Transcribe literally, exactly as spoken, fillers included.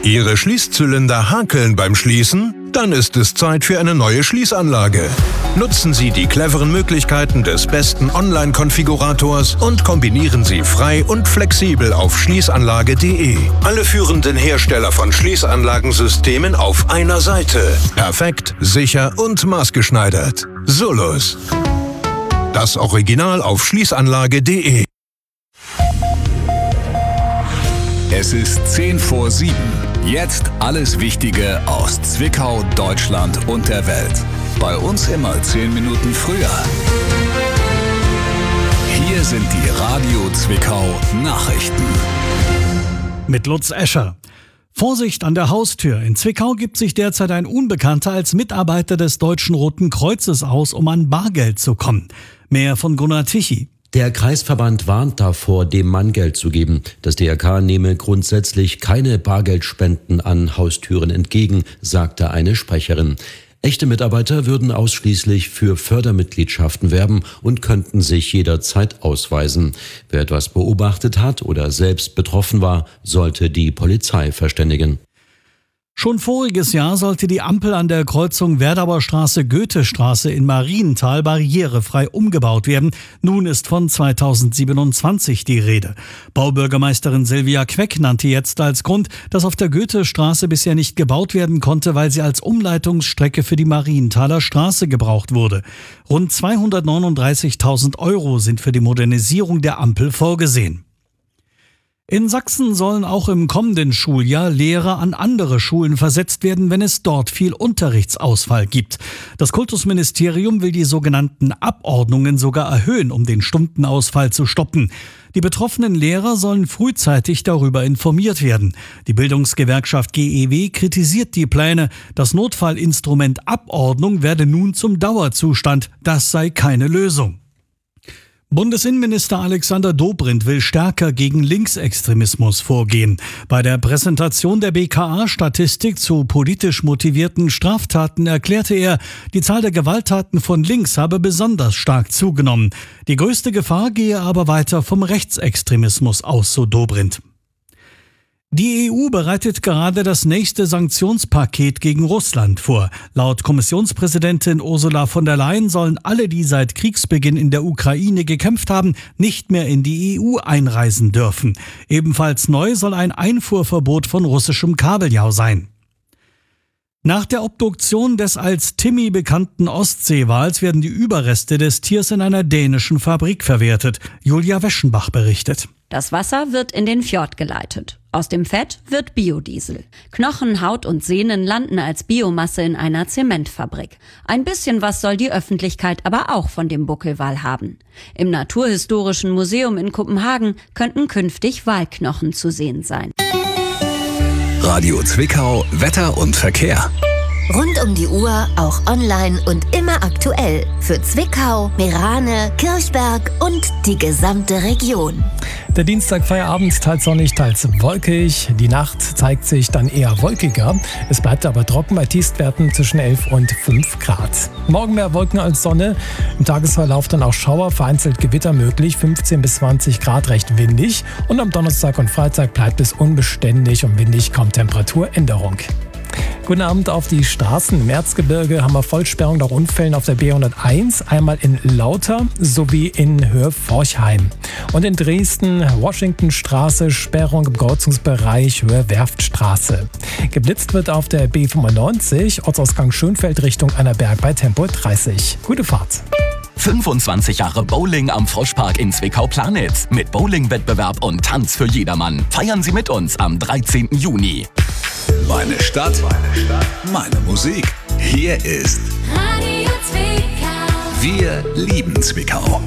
Ihre Schließzylinder hakeln beim Schließen? Dann ist es Zeit für eine neue Schließanlage. Nutzen Sie die cleveren Möglichkeiten des besten Online-Konfigurators und kombinieren Sie frei und flexibel auf schließanlage punkt de. Alle führenden Hersteller von Schließanlagensystemen auf einer Seite. Perfekt, sicher und maßgeschneidert. Solus. Das Original auf schließanlage punkt de. Es ist zehn vor sieben. Jetzt alles Wichtige aus Zwickau, Deutschland und der Welt. Bei uns immer zehn Minuten früher. Hier sind die Radio Zwickau Nachrichten. Mit Lutz Escher. Vorsicht an der Haustür. In Zwickau gibt sich derzeit ein Unbekannter als Mitarbeiter des Deutschen Roten Kreuzes aus, um an Bargeld zu kommen. Mehr von Gunnar Tichy. Der Kreisverband warnt davor, dem Mann Geld zu geben. Das D R K nehme grundsätzlich keine Bargeldspenden an Haustüren entgegen, sagte eine Sprecherin. Echte Mitarbeiter würden ausschließlich für Fördermitgliedschaften werben und könnten sich jederzeit ausweisen. Wer etwas beobachtet hat oder selbst betroffen war, sollte die Polizei verständigen. Schon voriges Jahr sollte die Ampel an der Kreuzung Werdauer Straße-Goethestraße in Marienthal barrierefrei umgebaut werden. Nun ist von zweitausendsiebenundzwanzig die Rede. Baubürgermeisterin Silvia Queck nannte jetzt als Grund, dass auf der Goethestraße bisher nicht gebaut werden konnte, weil sie als Umleitungsstrecke für die Marienthaler Straße gebraucht wurde. Rund zweihundertneununddreißigtausend Euro sind für die Modernisierung der Ampel vorgesehen. In Sachsen sollen auch im kommenden Schuljahr Lehrer an andere Schulen versetzt werden, wenn es dort viel Unterrichtsausfall gibt. Das Kultusministerium will die sogenannten Abordnungen sogar erhöhen, um den Stundenausfall zu stoppen. Die betroffenen Lehrer sollen frühzeitig darüber informiert werden. Die Bildungsgewerkschaft G E W kritisiert die Pläne. Das Notfallinstrument Abordnung werde nun zum Dauerzustand. Das sei keine Lösung. Bundesinnenminister Alexander Dobrindt will stärker gegen Linksextremismus vorgehen. Bei der Präsentation der B K A-Statistik zu politisch motivierten Straftaten erklärte er, die Zahl der Gewalttaten von links habe besonders stark zugenommen. Die größte Gefahr gehe aber weiter vom Rechtsextremismus aus, so Dobrindt. Die E U bereitet gerade das nächste Sanktionspaket gegen Russland vor. Laut Kommissionspräsidentin Ursula von der Leyen sollen alle, die seit Kriegsbeginn in der Ukraine gekämpft haben, nicht mehr in die E U einreisen dürfen. Ebenfalls neu soll ein Einfuhrverbot von russischem Kabeljau sein. Nach der Obduktion des als Timmy bekannten Ostseewals werden die Überreste des Tiers in einer dänischen Fabrik verwertet. Julia Weschenbach berichtet. Das Wasser wird in den Fjord geleitet. Aus dem Fett wird Biodiesel. Knochen, Haut und Sehnen landen als Biomasse in einer Zementfabrik. Ein bisschen was soll die Öffentlichkeit aber auch von dem Buckelwal haben. Im Naturhistorischen Museum in Kopenhagen könnten künftig Walknochen zu sehen sein. Radio Zwickau, Wetter und Verkehr. Rund um die Uhr, auch online und immer aktuell. Für Zwickau, Meerane, Kirchberg und die gesamte Region. Der Dienstag Feierabend teils sonnig, teils wolkig. Die Nacht zeigt sich dann eher wolkiger. Es bleibt aber trocken bei Tiefstwerten zwischen elf und fünf Grad. Morgen mehr Wolken als Sonne. Im Tagesverlauf dann auch Schauer, vereinzelt Gewitter möglich. fünfzehn bis zwanzig Grad, recht windig. Und am Donnerstag und Freitag bleibt es unbeständig und windig, kaum Temperaturänderung. Guten Abend auf die Straßen. Im Erzgebirge haben wir Vollsperrung nach Unfällen auf der B hunderteins, einmal in Lauter sowie in Höhe Forchheim. Und in Dresden, Washingtonstraße, Sperrung im Kreuzungsbereich Höhe Werftstraße. Geblitzt wird auf der B fünfundneunzig, Ortsausgang Schönfeld Richtung Annaberg bei Tempo dreißig. Gute Fahrt. fünfundzwanzig Jahre Bowling am Froschpark in Zwickau-Planitz. Mit Bowling-Wettbewerb und Tanz für jedermann. Feiern Sie mit uns am dreizehnten Juni. Meine Stadt, meine Stadt, meine Musik. Hier ist Radio Zwickau. Wir lieben Zwickau.